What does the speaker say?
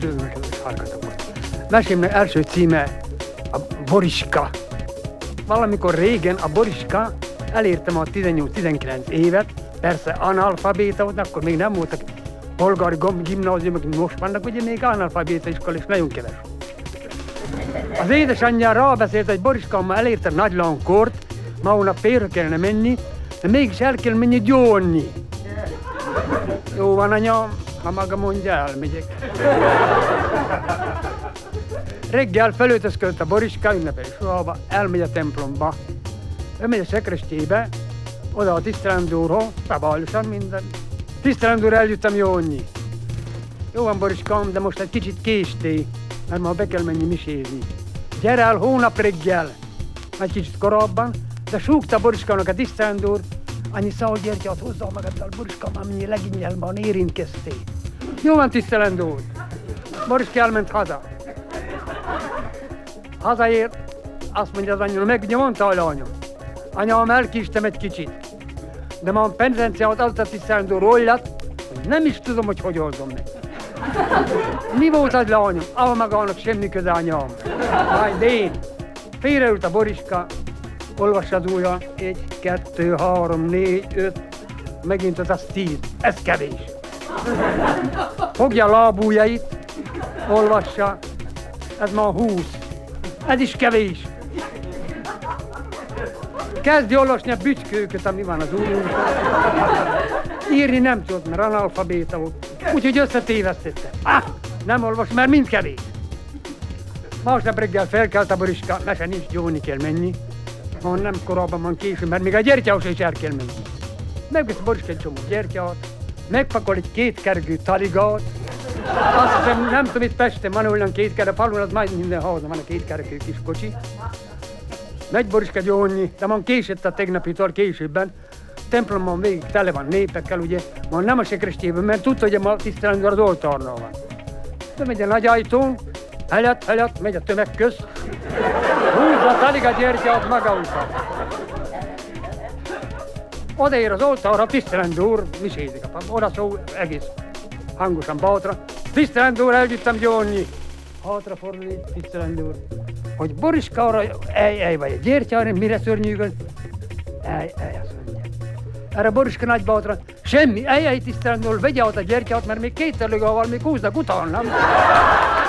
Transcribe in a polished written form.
Mesémnek első címe a Boriska. Valamikor régen a Boriska, elértem a 18-19 évet, persze analfabéta volt, akkor még nem voltak polgári gimnáziumok, mint most vannak, ugye még analfabéta iskola is nagyon keves. Az édesanyja rábeszélt, hogy Boriska, ma elértem nagylankort, ma hónap félre kellene menni, de mégis el kell menni gyónni. Jó van, anyám, ha maga mondja, elmegyek. Reggel felöltözködött a Boriska ünnepeli ruhába, elmegy a templomba. Ő megy a szekrestjébe, oda a tisztelandóról, szabályosan minden. Tisztelandóra eljöttem jónni. Jó van, Boriskám, de most egy kicsit késtél, mert ma be kell menni misézni. Gyere el hónap reggel, egy kicsit korábban, de súgta Boriskának a tisztelandór, annyi szalgyertyát hozzá magaddal, Boriskám, amennyi leginnyelben érintkeztél. Jó van, tisztelandór. Boriska elment haza. Hazaért, azt mondja az anyja, megnyomta a lányom. Anyám, elkéstem egy kicsit, de ma a penitenciát az a tisztelandór olyat, hogy nem is tudom, hogy oldom meg. Mi volt az lányom? Ahol magának semmi köze, anyám. Majd én. Félreült a Boriska, olvassa az ujja, 1, 2, 3, 4, 5, megint az 10. Ez kevés. Fogja a lábujjait, olvassa, ez már 20. Ez is kevés. Kezdj olvasni a bütykőköt, ami van az úrunkon. Írni nem tudod, mert analfabéta volt. Úgyhogy összetévesztette. Nem olvas, mert mind kevés. Másnap reggel felkelt a Boriska, mese nincs, gyónni kell menni. Ma nem korábban, van később, mert még a gyertyához is el kell menni. Megvesz a Boriska egy csomó gyertyát, megpakol egy 2 kergő taligát. Azt hiszem, nem tudom, itt Pesten van olyan 2 kergő, a falun az majd minden házban van a 2 kergő kis kocsi. Megy Boriska gyónni, de van késett a tegnapitól későbben. Templomban végig tele van népekkel, ugye, ma nem a sekrestjében, mert tudta, hogy a tisztelandór az oltárnál van. De megy a nagy ajtón, helyett, megy a tömeg köz, húzza a taliga gyertyát maga után. Odaér az oltárra, tisztelandór, misézik a pap, oda szó egész hangosan bátra. Tisztelandór, elgyűjtem gyónni. Hátrafordul tisztelandór, hogy Boriskára, vagy a gyertyára, mire szörnyűgöd? Azt mondja. Erre Boriska nagy bátra, semmi, tisztelandór, vegye át a gyertyát, mert még 2 lőgával még húznak utána, nem?